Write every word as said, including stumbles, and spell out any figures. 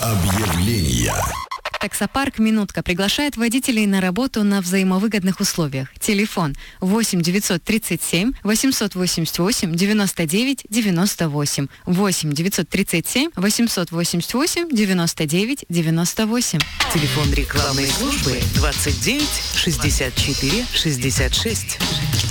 Объявления. Таксопарк «Минутка» приглашает водителей на работу на взаимовыгодных условиях. Телефон восемь девятьсот тридцать семь восемьсот восемьдесят восемь девяносто девять девяносто восемь. восемь девятьсот тридцать семь восемьсот восемьдесят восемь девяносто девять девяносто восемь. Телефон рекламной службы двадцать девять шестьдесят четыре шестьдесят шесть.